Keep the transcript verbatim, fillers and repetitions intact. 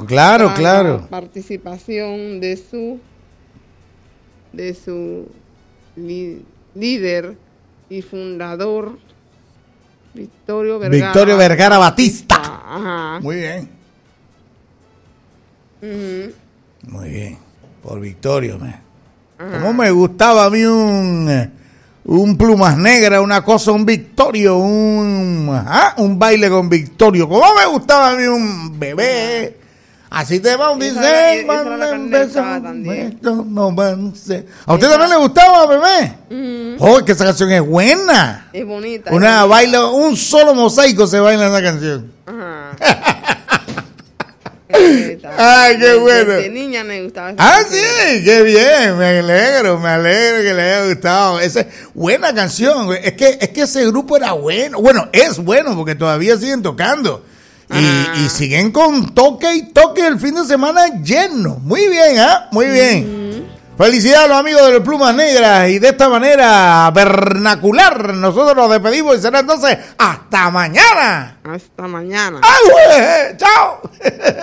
claro, claro. La participación de su de su li, líder y fundador Victorio Vergara, Victorio Vergara Batista. Ajá. Muy bien. Uh-huh. Muy bien. Por Victorio, me. Como me gustaba a mí un un Plumas Negras, una cosa, un Victorio, un ¿ah? un baile con Victorio. Como me gustaba a mí un bebé. Así te va un dice, no avance. ¿A usted también le gustaba, bebé? Uh-huh. Oh, que esa canción es buena. Es bonita. Una es baila, un solo mosaico se baila en esa canción. Ajá. Ay, qué bueno. De niña me gustaba esa Ah, canción. sí, qué bien, me alegro, me alegro que le haya gustado. Esa es buena canción, es que, es que ese grupo era bueno, bueno, es bueno porque todavía siguen tocando. Y, y siguen con toque y toque el fin de semana lleno. Muy bien, ¿ah? ¿eh? Muy bien. Uh-huh. Felicidades a los amigos de los Plumas Negras. Y de esta manera vernacular, nosotros nos despedimos y será entonces hasta mañana. Hasta mañana. ¡Ay, güey! ¡Chao!